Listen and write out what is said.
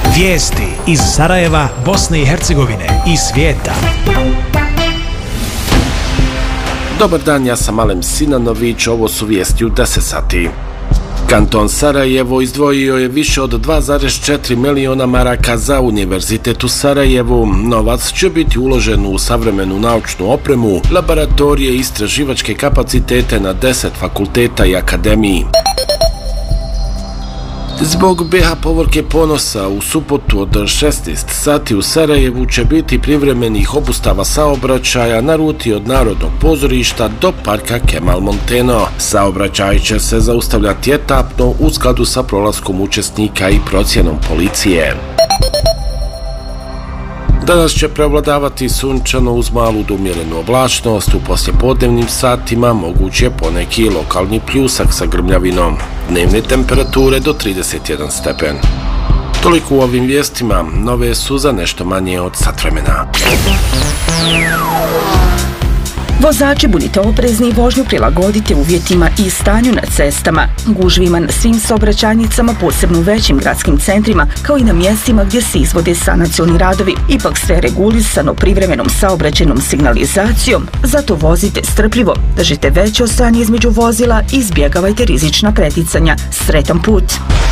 Vijesti iz Sarajeva, Bosne i Hercegovine i svijeta. Dobar dan, ja sam Alem Sinanović, ovo su vijesti u 10 sati. Kanton Sarajevo izdvojio je više od 2,4 miliona maraka za Univerzitet u Sarajevu. Novac će biti uložen u savremenu naučnu opremu, laboratorije i istraživačke kapacitete na 10 fakulteta i akademiji. Zbog BiH povorke ponosa u subotu od 16 sati u Sarajevu će biti privremenih obustava saobraćaja na ruti od Narodnog pozorišta do parka Kemal Monteno. Saobraćaj će se zaustavljati etapno u skladu sa prolaskom učesnika i procjenom policije. Danas će prevladavati sunčano uz malu do umjerenu oblačnost, u poslijepodnevnim satima moguć je poneki lokalni pljusak sa grmljavinom. Dnevne temperature do 31 stepen. Toliko u ovim vijestima, nove su za nešto manje od sat vremena. Vozači, budite oprezni i vožnju prilagodite uvjetima i stanju na cestama, gužvima na svim saobraćajnicama, posebno u većim gradskim centrima, kao i na mjestima gdje se izvode sanacioni radovi. Ipak sve regulisano privremenom saobraćajnom signalizacijom, zato vozite strpljivo, držite veće ostajanje između vozila i izbjegavajte rizična preticanja. Sretan put!